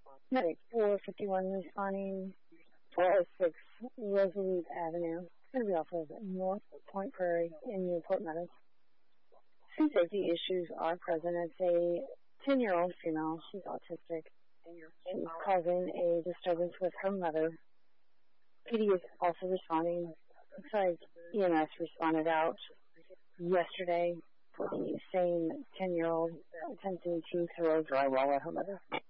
Medic 451 responding 406 Rosalie Avenue. It's going to be off of North Point Prairie in Newport Meadows. Some safety issues are present. It's a 10-year-old female. She's autistic. She's causing a disturbance with her mother. PD is also responding. Looks like EMS responded out yesterday for the same 10-year-old attempting to throw drywall at her mother.